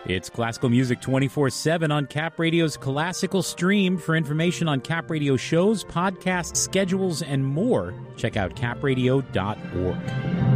It's classical music 24/7 on Cap Radio's classical stream. For information on Cap Radio shows, podcasts, schedules, and more, check out capradio.org.